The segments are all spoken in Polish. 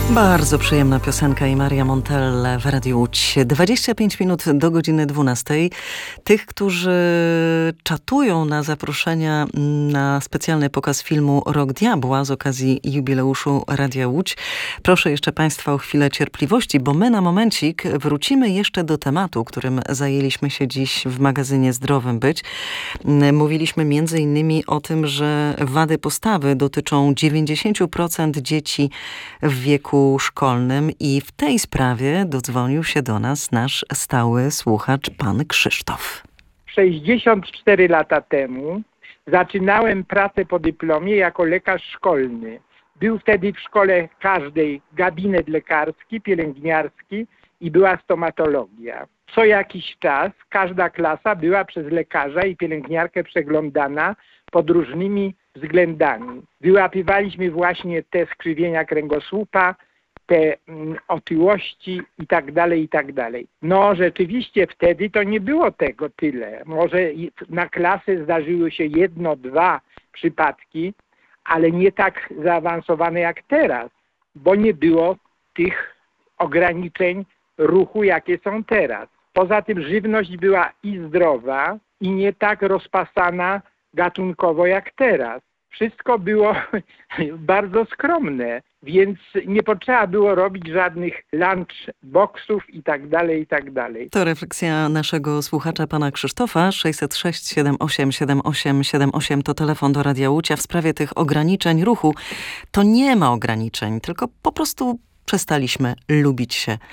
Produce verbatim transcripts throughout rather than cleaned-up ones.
Bardzo przyjemna piosenka i Maria Montelle w Radiu Łódź. dwadzieścia pięć minut do godziny dwunastej. Tych, którzy czatują na zaproszenia na specjalny pokaz filmu Rok Diabła z okazji jubileuszu Radia Łódź, proszę jeszcze Państwa o chwilę cierpliwości, bo my na momencik wrócimy jeszcze do tematu, którym zajęliśmy się dziś w magazynie Zdrowym Być. Mówiliśmy między innymi o tym, że wady postawy dotyczą dziewięćdziesiąt procent dzieci w wieku szkolnym i w tej sprawie dodzwonił się do nas nasz stały słuchacz, pan Krzysztof. sześćdziesiąt cztery lata temu zaczynałem pracę po dyplomie jako lekarz szkolny. Był wtedy w szkole każdej gabinet lekarski, pielęgniarski i była stomatologia. Co jakiś czas każda klasa była przez lekarza i pielęgniarkę przeglądana pod różnymi względami. Wyłapywaliśmy właśnie te skrzywienia kręgosłupa, te mm, otyłości i tak dalej, i tak dalej. No rzeczywiście wtedy to nie było tego tyle. Może na klasę zdarzyły się jedno, dwa przypadki, ale nie tak zaawansowane jak teraz, bo nie było tych ograniczeń ruchu, jakie są teraz. Poza tym żywność była i zdrowa, i nie tak rozpasana gatunkowo jak teraz. Wszystko było bardzo skromne, więc nie potrzeba było robić żadnych lunchboxów i tak dalej, i tak dalej. To refleksja naszego słuchacza, pana Krzysztofa. sześćset sześć siedem osiem siedem osiem siedem osiem to telefon do Radia Łódź. A w sprawie tych ograniczeń ruchu to nie ma ograniczeń, tylko po prostu przestaliśmy lubić się y,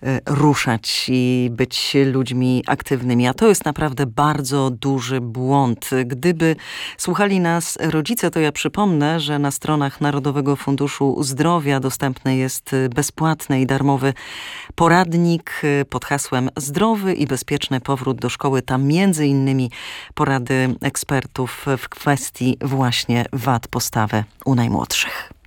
ruszać i być ludźmi aktywnymi. A to jest naprawdę bardzo duży błąd. Gdyby słuchali nas rodzice, to ja przypomnę, że na stronach Narodowego Funduszu Zdrowia dostępny jest bezpłatny i darmowy poradnik pod hasłem Zdrowy i bezpieczny powrót do szkoły. Tam między innymi porady ekspertów w kwestii właśnie wad postawy u najmłodszych.